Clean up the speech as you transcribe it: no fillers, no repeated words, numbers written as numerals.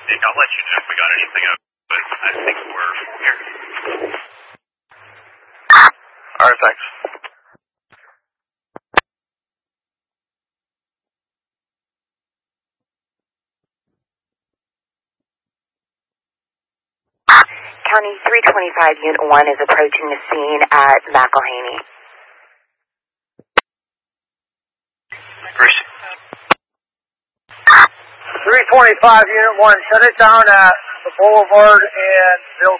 I'll let you know if we got anything up, but I think we're here. All right, thanks. County 325 Unit 1 is approaching the scene at McElhaney. Bruce. 325 Unit 1, shut it down at the Boulevard and Bill